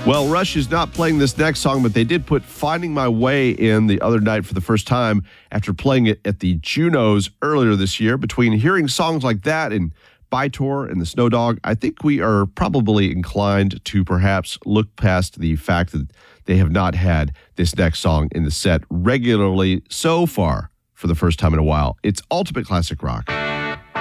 Well, Rush is not playing this next song, but they did put Finding My Way in the other night for the first time after playing it at the Junos earlier this year. Between hearing songs like that and By-Tor and the Snow Dog, I think we are probably inclined to perhaps look past the fact that they have not had this next song in the set regularly so far for the first time in a while. It's Ultimate Classic Rock.